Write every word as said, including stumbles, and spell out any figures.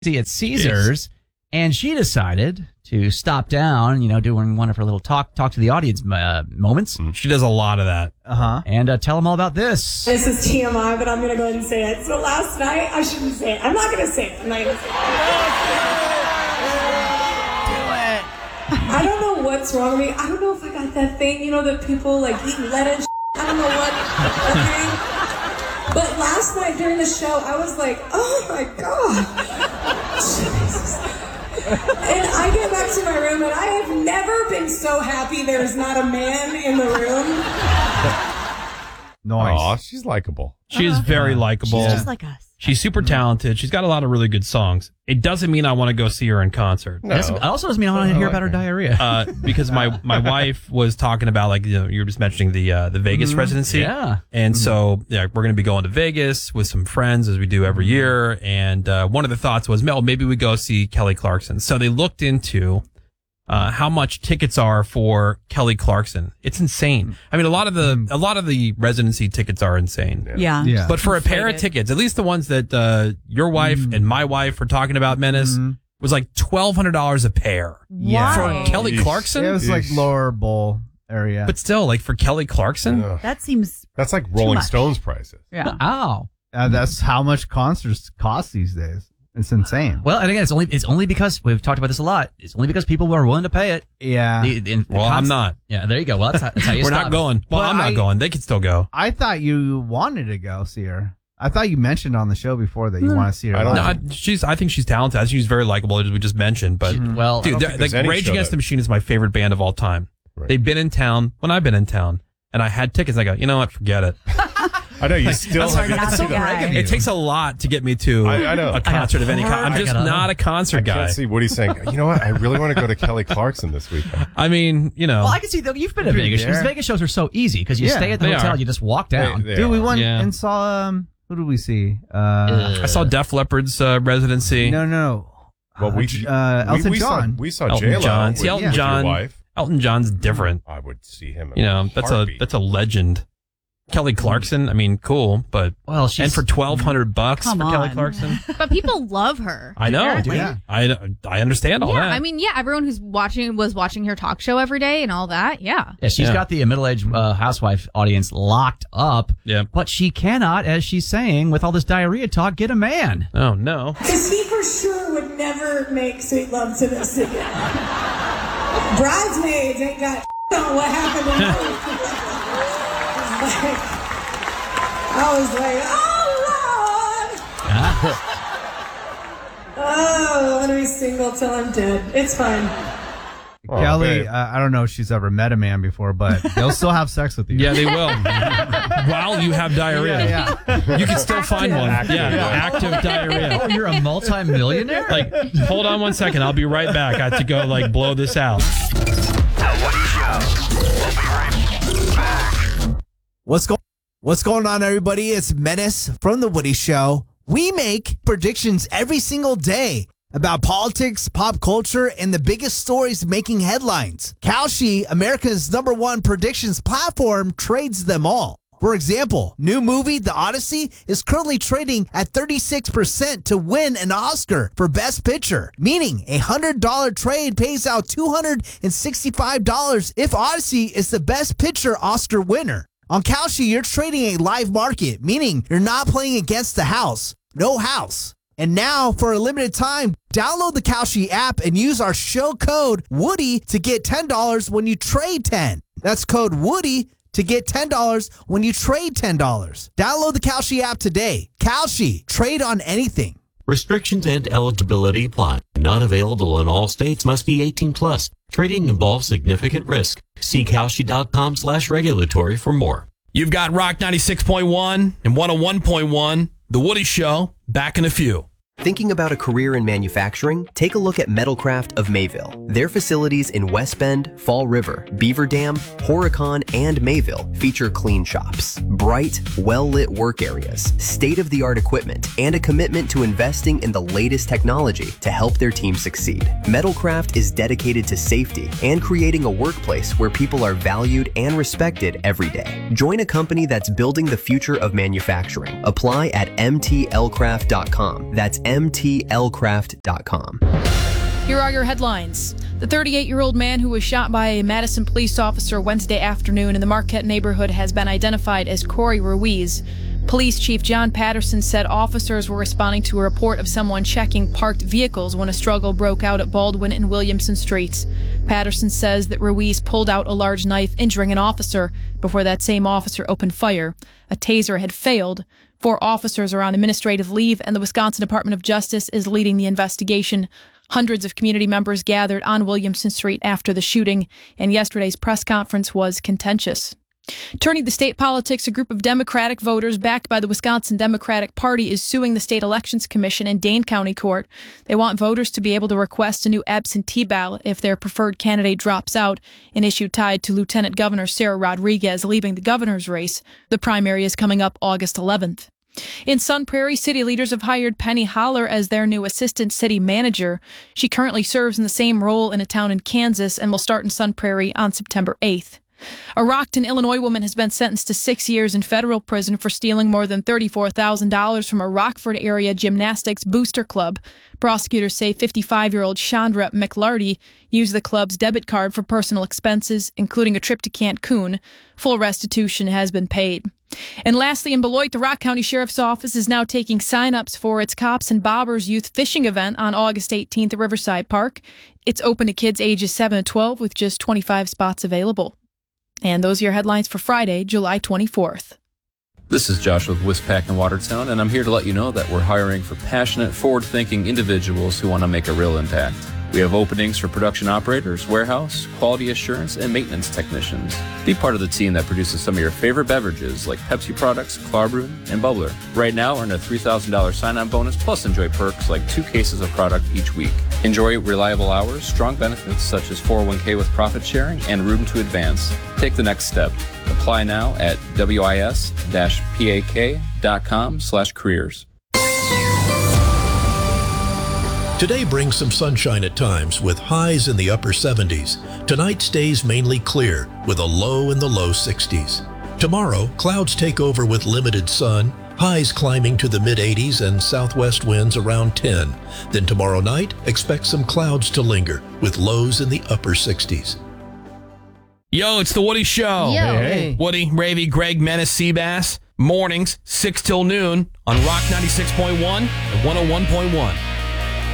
at Caesars, and she decided to stop down, you know, doing one of her little talk talk to the audience uh, moments. She does a lot of that. Uh-huh. And uh, tell them all about this. This is T M I, but I'm going to go ahead and say it. So last night, I shouldn't say it. I'm not going to say it. I'm not going to say it. I don't know what's wrong with me. I don't know if I got that thing, you know, that people like eat lettuce. I don't know what. Okay? But last night during the show, I was like, oh my God. Jesus. And I get back to my room and I have never been so happy there's not a man in the room. Nice. Aw, she's likable. She is very likable. She's just like us. She's super talented. She's got a lot of really good songs. It doesn't mean I want to go see her in concert. No. It also doesn't mean I want to hear about her diarrhea. Uh, because my, my wife was talking about, like, you know, you were just mentioning the uh, the Vegas Mm, residency. yeah. And so yeah, we're going to be going to Vegas with some friends as we do every year. And uh, one of the thoughts was, Mel, maybe we go see Kelly Clarkson. So they looked into uh, how much tickets are for Kelly Clarkson. It's insane. I mean, a lot of the a lot of the residency tickets are insane. Yeah. Yeah. But for a pair of Inflated. tickets, at least the ones that uh, your wife and my wife were talking about, Menace, was like twelve hundred dollars a pair. Yeah. Why? For Kelly Yeesh. Clarkson? It was like Yeesh. lower bowl area. But still, like for Kelly Clarkson? Ugh. That seems. That's like Rolling much. Stones prices. Yeah. Ow. Uh, that's how much concerts cost these days. It's insane. Well, and again, it's only it's only because we've talked about this a lot. It's only because people are willing to pay it. Yeah. The- the- the Well, I'm const- not. Yeah, there you go. Well, that's how, that's how you We're stop not it. going. Well, But I'm not I- going. They could still go. I thought you wanted to go see her. I thought you mentioned on the show before that you want to see her. I don't No, live. I, she's. I think she's talented. I think she's very likable, as we just mentioned. But Well, dude, don't they're- think there's like any Rage show Against that- the Machine is my favorite band of all time. Right. They've been in town when I've been in town, and I had tickets. I go, you know what? Forget it. I know you still That's have like- yet to that's see so the guy. Reggae. It takes a lot to get me to I- I know. a concert of any kind. I'm I just gotta- not a concert I guy. can't see Woody saying, you know what? I really want to go to Kelly Clarkson this weekend. I mean, you know. well, I can see though. You've been to You've been Vegas. there. Because Vegas shows are so easy because you Yeah, stay at the they hotel, are. you just walk down. They- they Dude, we are. went Yeah. and saw, um, who did we see? Uh, I saw Def Leppard's uh, residency. no, no. Well, we, uh, we, Elton we John. Saw, we saw Elton J-Lo John. with, See, Elton with John. your wife. Elton John's different. I would see him in You know, a that's a heartbeat. that's a legend. Kelly Clarkson. I mean, cool, but Well, she's and for twelve hundred bucks Come for Kelly on. Clarkson. But people love her. I know. apparently. Yeah. I I understand all Yeah, that. I mean, yeah, everyone who's watching was watching her talk show every day and all that. Yeah. yeah, she's Yeah. got the uh, middle-aged uh, housewife audience locked up. Yeah. But she cannot, as she's saying, with all this diarrhea talk, get a man. Oh no. Because he for sure would never make sweet love to this again. Bridesmaids ain't got on what happened to me. Like, I was like, oh, Lord. Oh, I'm going to be single till I'm dead. It's fine. Oh, Kelly, babe. uh, I don't know if she's ever met a man before, but they'll still have sex with you. Yeah, they will. While you have diarrhea, yeah. you can still find one. Active. Yeah, Yeah. active diarrhea. Oh, you're a multi-millionaire? Like, hold on one second. I'll be right back. I have to go like blow this out. What's going What's going on, everybody? It's Menace from The Woody Show. We make predictions every single day about politics, pop culture, and the biggest stories making headlines. Kalshi, America's number one predictions platform, trades them all. For example, new movie The Odyssey is currently trading at thirty-six percent to win an Oscar for Best Picture, meaning a one hundred dollars trade pays out two hundred sixty-five dollars if Odyssey is the Best Picture Oscar winner. On Kalshi, you're trading a live market, meaning you're not playing against the house. No house. And now, for a limited time, download the Kalshi app and use our show code Woody to get ten dollars when you trade ten. That's code Woody to get ten dollars when you trade ten dollars. Download the Kalshi app today. Kalshi, trade on anything. Restrictions and eligibility apply. Not available in all states. Must be eighteen plus. Trading involves significant risk. See Kalshi.com slash regulatory for more. You've got Rock ninety-six point one and one oh one point one, The Woody Show, back in a few. Thinking about a career in manufacturing? Take a look at Metalcraft of Mayville. Their facilities in West Bend, Fall River, Beaver Dam, Horicon, and Mayville feature clean shops, bright, well-lit work areas, state-of-the-art equipment, and a commitment to investing in the latest technology to help their team succeed. Metalcraft is dedicated to safety and creating a workplace where people are valued and respected every day. Join a company that's building the future of manufacturing. Apply at m t l craft dot com. That's m t l craft dot com. Here are your headlines. The thirty-eight-year-old man who was shot by a Madison police officer Wednesday afternoon in the Marquette neighborhood has been identified as Corey Ruiz. Police Chief John Patterson said officers were responding to a report of someone checking parked vehicles when a struggle broke out at Baldwin and Williamson Streets. Patterson says that Ruiz pulled out a large knife, injuring an officer, before that same officer opened fire. A taser had failed. Four officers are on administrative leave, and the Wisconsin Department of Justice is leading the investigation. Hundreds of community members gathered on Williamson Street after the shooting, and yesterday's press conference was contentious. Turning to state politics, a group of Democratic voters backed by the Wisconsin Democratic Party is suing the State Elections Commission in Dane County Court. They want voters to be able to request a new absentee ballot if their preferred candidate drops out, an issue tied to Lieutenant Governor Sarah Rodriguez leaving the governor's race. The primary is coming up August eleventh. In Sun Prairie, city leaders have hired Penny Holler as their new assistant city manager. She currently serves in the same role in a town in Kansas and will start in Sun Prairie on September eighth. A Rockton, Illinois woman has been sentenced to six years in federal prison for stealing more than thirty-four thousand dollars from a Rockford area gymnastics booster club. Prosecutors say fifty-five-year-old Chandra McLarty used the club's debit card for personal expenses, including a trip to Cancun. Full restitution has been paid. And lastly, in Beloit, the Rock County Sheriff's Office is now taking sign-ups for its Cops and Bobbers Youth Fishing event on August eighteenth at Riverside Park. It's open to kids ages seven to twelve with just twenty-five spots available. And those are your headlines for Friday, July twenty-fourth. This is Josh with Wispack in Watertown, and I'm here to let you know that we're hiring for passionate, forward-thinking individuals who want to make a real impact. We have openings for production operators, warehouse, quality assurance, and maintenance technicians. Be part of the team that produces some of your favorite beverages like Pepsi products, Clarbrew, and Bubbler. Right now, earn a three thousand dollars sign-on bonus, plus enjoy perks like two cases of product each week. Enjoy reliable hours, strong benefits such as four oh one k with profit sharing, and room to advance. Take the next step. Apply now at wis dash pak dot com slash careers. Today brings some sunshine at times with highs in the upper seventies. Tonight stays mainly clear with a low in the low sixties. Tomorrow, clouds take over with limited sun, highs climbing to the mid eighties and southwest winds around ten. Then tomorrow night, expect some clouds to linger with lows in the upper sixties. Yo, it's the Woody Show. Yo. Hey, hey. Woody, Ravy, Greg, Menace, Seabass. Mornings, six till noon on Rock ninety-six point one and one oh one point one.